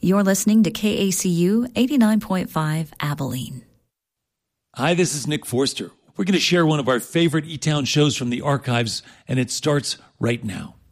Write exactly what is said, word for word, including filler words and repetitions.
You're listening to K A C U eighty-nine point five Abilene. Hi, this is Nick Forster. We're going to share one of our favorite E-Town shows from the archives, and it starts right now.